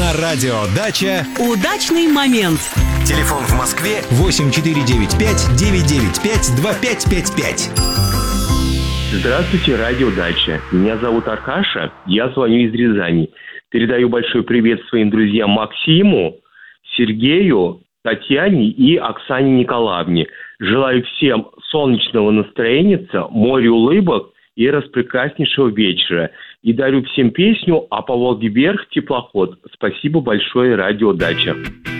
На радио «Дача» удачный момент. Телефон в Москве 8495-995-2555. Здравствуйте, радио «Дача». Меня зовут Аркаша, я звоню из Рязани. Передаю большой привет своим друзьям Максиму, Сергею, Татьяне и Оксане Николаевне. Желаю всем солнечного настроения, моря улыбок и распрекраснейшего вечера. И дарю всем песню «А по Волге вверх теплоход». Спасибо большое, радио «Дача».